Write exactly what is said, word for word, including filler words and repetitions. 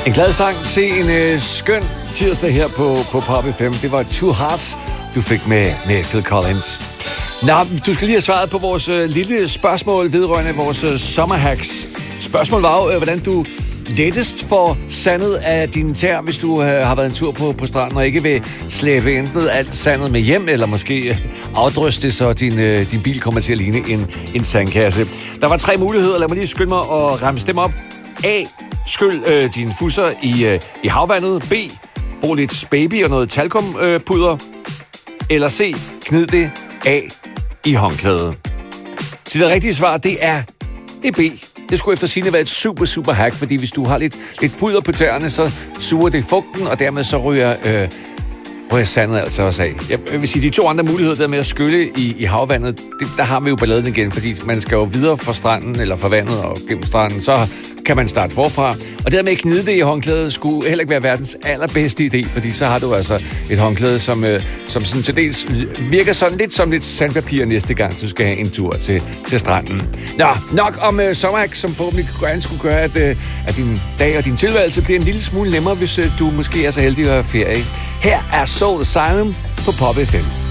En glad sang til en øh, skøn tirsdag her på, på Pop F M. Det var Two Hearts, du fik med, med Phil Collins. Nå, du skal lige have svaret på vores øh, lille spørgsmål vedrørende vores øh, sommerhacks. Spørgsmålet var jo, øh, hvordan du lettest får sandet af dine tær, hvis du øh, har været en tur på, på stranden og ikke vil slæbe enten alt sandet med hjem, eller måske øh, afdryste, så din, øh, din bil kommer til at ligne en, en sandkasse. Der var tre muligheder. Lad mig lige skynde mig og ramse dem op. A. Skyld øh, dine fusser i, øh, i havvandet. B. Brug lidt baby og noget talkumpuder. Øh, eller C. Gnid det af i håndklædet. Så det rigtige svar, det er, det er B. Det skulle efter sigende være et super, super hack, fordi hvis du har lidt, lidt puder på tæerne, så suger det fugten, og dermed så ryger, øh, ryger sandet altså også af. Jeg vil sige, de to andre muligheder der med at skylle i, i havvandet, det, der har vi jo balladen igen, fordi man skal jo videre fra stranden, eller fra vandet og gennem stranden, så kan man starte forfra. Og det der med at gnide det i håndklædet skulle heller ikke være verdens allerbedste idé, fordi så har du altså et håndklæde, som, øh, som sådan til dels virker sådan lidt som lidt sandpapir næste gang, du skal have en tur til, til stranden. Nå, nok om øh, sommerhack, som forhåbentlig gerne skulle gøre, at, øh, at din dag og din tilværelse bliver en lille smule nemmere, hvis øh, du måske er så heldig at have ferie. Her er Soul Asylum på Pop F M.